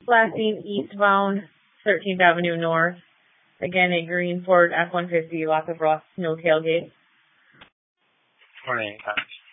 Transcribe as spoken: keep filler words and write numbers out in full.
Last seen eastbound, thirteenth Avenue North. Again, a green Ford F one fifty, lots of rust, no tailgate. Morning.